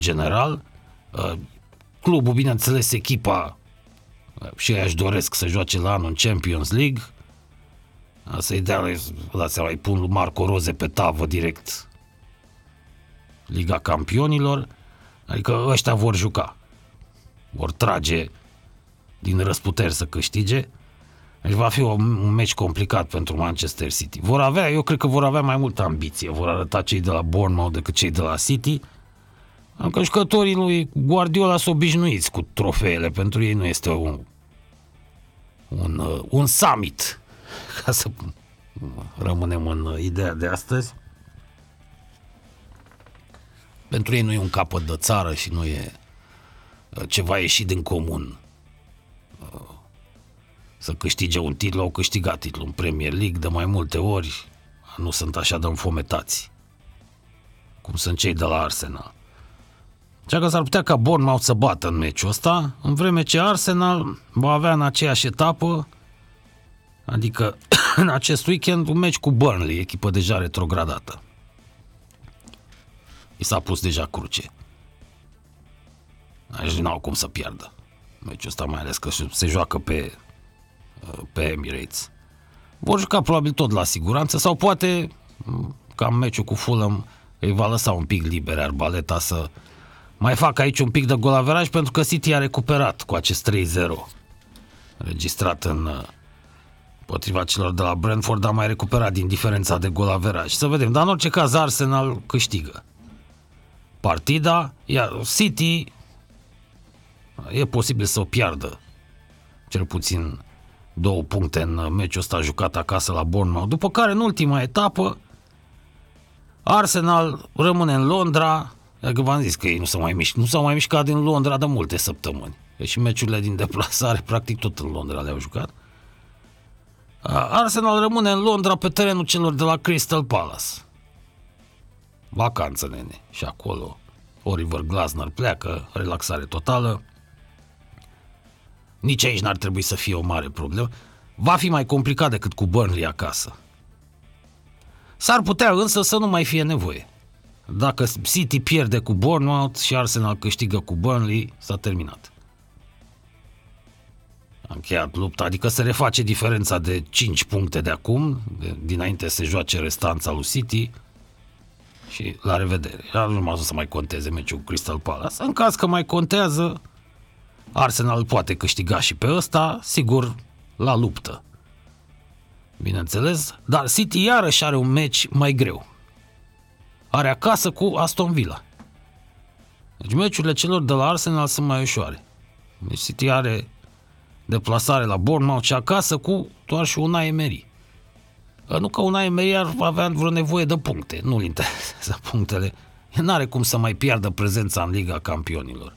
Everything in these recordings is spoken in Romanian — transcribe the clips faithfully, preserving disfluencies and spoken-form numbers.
general. Clubul, bineînțeles, echipa și ei își doresc să joace la anul în Champions League. Asta e ideal, vă dați seama, îi pun lui Marco Rose pe tavă direct Liga Campionilor, adică ăștia vor juca, vor trage din răsputeri să câștige. Deci va fi un meci complicat pentru Manchester City. Vor avea, eu cred că vor avea mai multă ambiție, vor arăta cei de la Bournemouth decât cei de la City. Încă jucătorii lui Guardiola sunt obișnuiți cu trofeele, pentru ei nu este un, un, un summit, ca să rămânem în ideea de astăzi. Pentru ei nu e un capăt de țară și nu e ceva ieșit din comun să câștige un titlu. Au câștigat titlul în Premier League de mai multe ori, nu sunt așa de înfometați cum sunt cei de la Arsenal. Așa că s-ar putea ca Bournemouth să bată în meciul ăsta, în vreme ce Arsenal va avea în aceeași etapă, adică în acest weekend, un meci cu Burnley, echipă deja retrogradată. I s-a pus deja cruce. Deci n-au cum să piardă meciul ăsta, mai ales că se joacă pe, pe Emirates. Vor juca probabil tot la siguranță sau poate, ca în meciul cu Fulham, îi va lăsa un pic liber Arbaleta să mai fac aici un pic de golaveraj, pentru că City a recuperat cu acest trei zero înregistrat în potriva celor de la Brentford, a mai recuperat din diferența de golaveraj. Să vedem, dar în orice caz Arsenal câștigă partida, iar City e posibil să o piardă cel puțin două puncte în meciul ăsta jucat acasă la Bournemouth, după care în ultima etapă Arsenal rămâne în Londra. Că v-am zis că ei nu s-au mai mișcat, nu s-au mai mișcat din Londra de multe săptămâni. Deci meciurile din deplasare, practic tot în Londra le-au jucat. Arsenal rămâne în Londra pe terenul celor de la Crystal Palace. Vacanță, nene. Și acolo Oliver Glasner pleacă, relaxare totală. Nici aici n-ar trebui să fie o mare problemă. Va fi mai complicat decât cu Burnley acasă. S-ar putea însă să nu mai fie nevoie. Dacă City pierde cu Bournemouth și Arsenal câștigă cu Burnley, s-a terminat. A încheiat lupta, adică se reface diferența de cinci puncte de acum, de, dinainte se joace restanța lui City și la revedere. Nu m-a zis să mai conteze meciul cu Crystal Palace. În caz că mai contează, Arsenal poate câștiga și pe ăsta, sigur, la luptă. Bineînțeles, dar City iarăși are un meci mai greu. Are acasă cu Aston Villa. Deci meciurile celor de la Arsenal sunt mai ușoare. Deci City are deplasare la Bournemouth și acasă cu doar și Unai Emery. Nu că Unai Emery ar avea vreo nevoie de puncte. Nu-l interesează punctele. El n-are cum să mai piardă prezența în Liga Campionilor.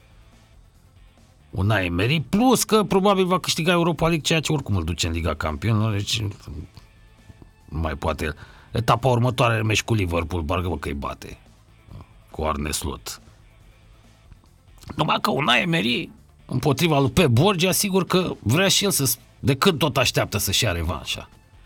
Unai Emery, plus că probabil va câștiga Europa League, ceea ce oricum îl duce în Liga Campionilor. Deci nu mai poate el. Etapa următoare meci cu Liverpool, parcă bă că îi bate cu Arne Slot. Numai că Unai Emery, împotriva lui Pep Borgia, sigur că vrea și el să, de când tot așteaptă să-și ia revanșa.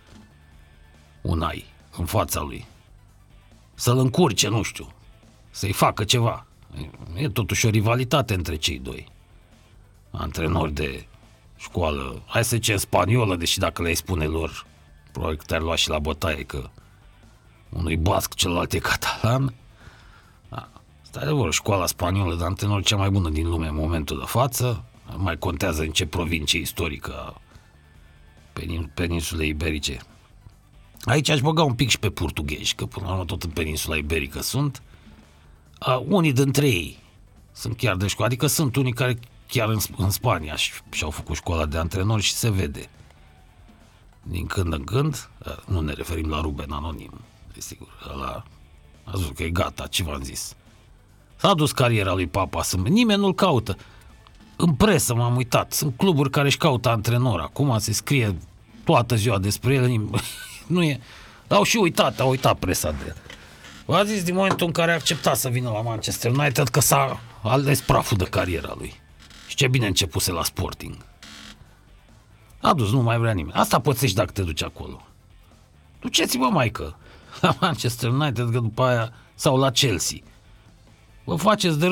Unai, în fața lui. Să-l încurce, nu știu, să-i facă ceva. E totuși o rivalitate între cei doi. Antrenori de școală, hai să zicem spaniolă, deși dacă le-ai spune lor, probabil că te-ar lua și la bătaie, că unui basc, celălalt e catalan. Da. Asta e adevăr, școala spaniolă de antrenori cea mai bună din lume în momentul de față. Mai contează în ce provincie istorică a peninsulei iberice. Aici aș băga un pic și pe portughezi, că până la urmă tot în peninsula iberică sunt. A, unii dintre ei sunt chiar de școală, adică sunt unii care chiar în, în Spania și-au făcut școala de antrenori și se vede. Din când în când, nu ne referim la Ruben Anonim, desigur, ăla a zis că e gata, ce v-am zis. S-a dus cariera lui Papa, nimeni nu-l caută. În presă m-am uitat, sunt cluburi care își caută antrenor, acum se scrie toată ziua despre el, nu e, au și uitat, au uitat presa de el. V-a zis din momentul în care a acceptat să vină la Manchester United că s-a ales praful de cariera lui. Și ce bine începuse la Sporting. A dus, nu mai vrea nimeni. Asta pățești dacă te duci acolo. Duceți-vă, maică, la Manchester United, că după aia, sau la Chelsea. Vă faceți de